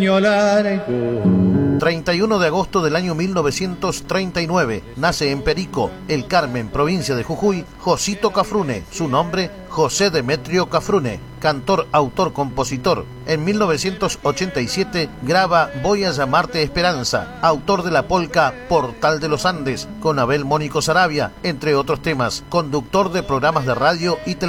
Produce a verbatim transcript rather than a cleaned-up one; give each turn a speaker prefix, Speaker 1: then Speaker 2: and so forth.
Speaker 1: treinta y uno de agosto del año mil novecientos treinta y nueve, nace en Perico, El Carmen, provincia de Jujuy, Josito Cafrune, su nombre José Demetrio Cafrune, cantor, autor, compositor. En mil novecientos ochenta y siete graba Voy a llamarte Esperanza, autor de la polca Portal de los Andes, con Abel Mónico Sarabia, entre otros temas, conductor de programas de radio y televisión.